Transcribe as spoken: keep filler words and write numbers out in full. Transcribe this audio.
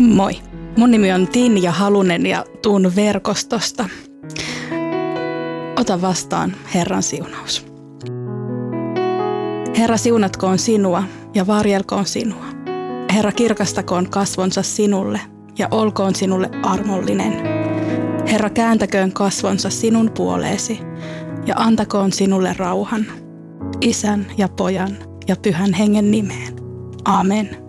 Moi, mun nimi on Tinja Halunen ja tuun verkostosta. Ota vastaan Herran siunaus. Herra siunatkoon sinua ja varjelkoon sinua. Herra kirkastakoon kasvonsa sinulle ja olkoon sinulle armollinen. Herra kääntäköön kasvonsa sinun puoleesi ja antakoon sinulle rauhan. Isän ja Pojan ja Pyhän Hengen nimeen. Amen.